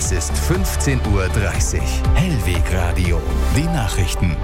Es ist 15:30 Uhr. Hellweg Radio. Die Nachrichten.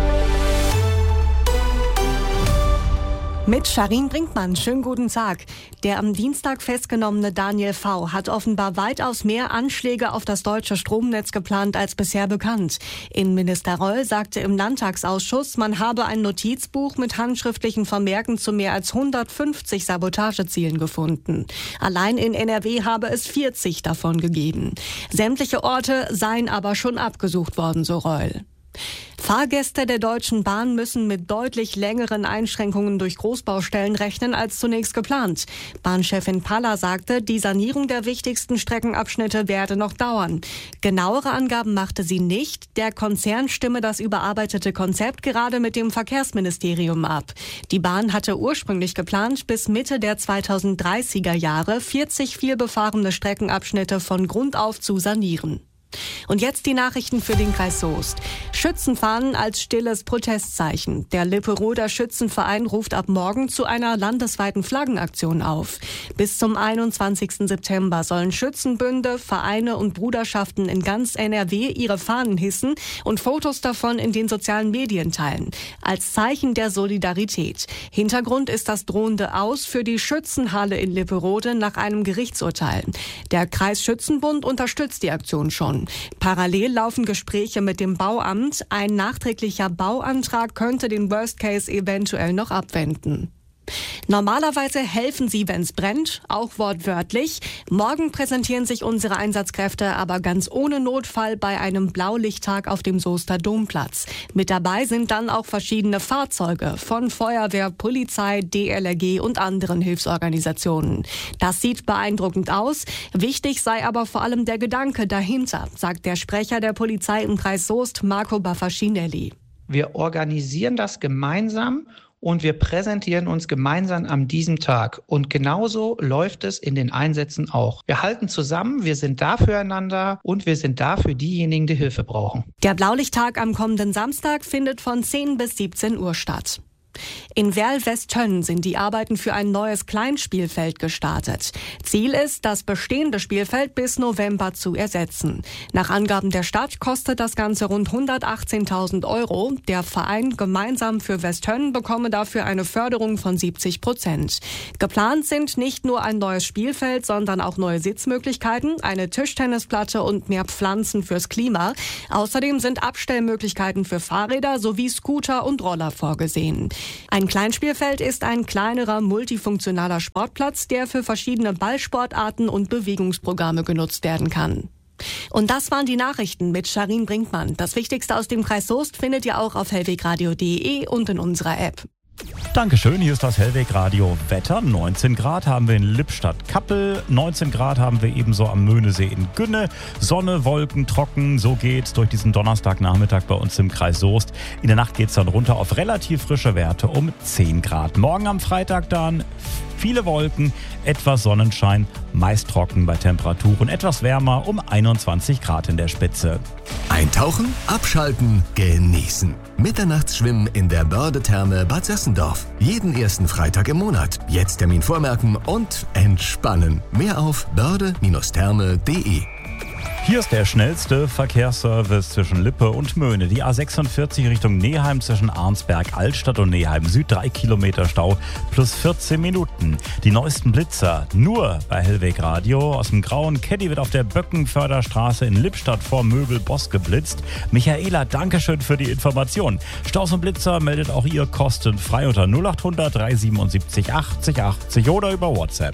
Mit Sharin Brinkmann, schönen guten Tag. Der am Dienstag festgenommene Daniel V. hat offenbar weitaus mehr Anschläge auf das deutsche Stromnetz geplant als bisher bekannt. Innenminister Reul sagte im Landtagsausschuss, man habe ein Notizbuch mit handschriftlichen Vermerken zu mehr als 150 Sabotagezielen gefunden. Allein in NRW habe es 40 davon gegeben. Sämtliche Orte seien aber schon abgesucht worden, so Reul. Fahrgäste der Deutschen Bahn müssen mit deutlich längeren Einschränkungen durch Großbaustellen rechnen als zunächst geplant. Bahnchefin Paller sagte, die Sanierung der wichtigsten Streckenabschnitte werde noch dauern. Genauere Angaben machte sie nicht. Der Konzern stimme das überarbeitete Konzept gerade mit dem Verkehrsministerium ab. Die Bahn hatte ursprünglich geplant, bis Mitte der 2030er Jahre 40 vielbefahrene Streckenabschnitte von Grund auf zu sanieren. Und jetzt die Nachrichten für den Kreis Soest. Schützenfahnen als stilles Protestzeichen. Der Lipperoder Schützenverein ruft ab morgen zu einer landesweiten Flaggenaktion auf. Bis zum 21. September sollen Schützenbünde, Vereine und Bruderschaften in ganz NRW ihre Fahnen hissen und Fotos davon in den sozialen Medien teilen. Als Zeichen der Solidarität. Hintergrund ist das drohende Aus für die Schützenhalle in Lipperode nach einem Gerichtsurteil. Der Kreisschützenbund unterstützt die Aktion schon. Parallel laufen Gespräche mit dem Bauamt. Ein nachträglicher Bauantrag könnte den Worst Case eventuell noch abwenden. Normalerweise helfen sie, wenn's brennt, auch wortwörtlich. Morgen präsentieren sich unsere Einsatzkräfte aber ganz ohne Notfall bei einem Blaulichttag auf dem Soester Domplatz. Mit dabei sind dann auch verschiedene Fahrzeuge von Feuerwehr, Polizei, DLRG und anderen Hilfsorganisationen. Das sieht beeindruckend aus. Wichtig sei aber vor allem der Gedanke dahinter, sagt der Sprecher der Polizei im Kreis Soest, Marco Baffacinelli. Wir organisieren das gemeinsam und wir präsentieren uns gemeinsam an diesem Tag. Und genauso läuft es in den Einsätzen auch. Wir halten zusammen, wir sind da füreinander und wir sind da für diejenigen, die Hilfe brauchen. Der Blaulichttag am kommenden Samstag findet von 10 bis 17 Uhr statt. In Werl-Westtönn sind die Arbeiten für ein neues Kleinspielfeld gestartet. Ziel ist, das bestehende Spielfeld bis November zu ersetzen. Nach Angaben der Stadt kostet das Ganze rund 118.000 €. Der Verein Gemeinsam für Westtönn bekomme dafür eine Förderung von 70%. Geplant sind nicht nur ein neues Spielfeld, sondern auch neue Sitzmöglichkeiten, eine Tischtennisplatte und mehr Pflanzen fürs Klima. Außerdem sind Abstellmöglichkeiten für Fahrräder sowie Scooter und Roller vorgesehen. Ein Kleinspielfeld ist ein kleinerer, multifunktionaler Sportplatz, der für verschiedene Ballsportarten und Bewegungsprogramme genutzt werden kann. Und das waren die Nachrichten mit Sharin Brinkmann. Das Wichtigste aus dem Kreis Soest findet ihr auch auf hellwegradio.de und in unserer App. Dankeschön, hier ist das Hellweg Radio Wetter. 19 Grad haben wir in Lippstadt-Kappel, 19 Grad haben wir ebenso am Möhnesee in Günne. Sonne, Wolken, trocken, so geht's durch diesen Donnerstagnachmittag bei uns im Kreis Soest. In der Nacht geht's dann runter auf relativ frische Werte um 10 Grad. Morgen am Freitag dann viele Wolken, etwas Sonnenschein, meist trocken bei Temperaturen etwas wärmer um 21 Grad in der Spitze. Eintauchen, abschalten, genießen. Mitternachtsschwimmen in der Börde-Therme Bad Sassendorf. Jeden ersten Freitag im Monat. Jetzt Termin vormerken und entspannen. Mehr auf börde-therme.de. Hier ist der schnellste Verkehrsservice zwischen Lippe und Möhne. Die A46 Richtung Neheim zwischen Arnsberg, Altstadt und Neheim Süd. 3 Kilometer Stau plus 14 Minuten. Die neuesten Blitzer nur bei Hellweg Radio. Aus dem grauen Caddy wird auf der Böckenförderstraße in Lippstadt vor Möbelboss geblitzt. Michaela, Dankeschön für die Information. Staus und Blitzer meldet auch ihr kostenfrei unter 0800 377 80 80 oder über WhatsApp.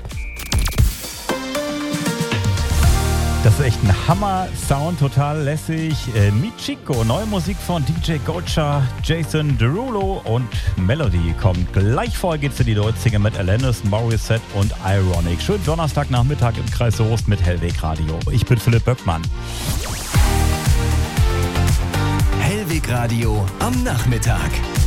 Das ist echt ein Hammer-Sound, total lässig. Michiko, neue Musik von DJ Gocha, Jason Derulo und Melody kommt gleich vor. Geht's in die Deutsche mit Alanis Morissette und Ironic. Schönen Donnerstagnachmittag im Kreis Soest mit Hellweg Radio. Ich bin Philipp Böckmann. Hellweg Radio am Nachmittag.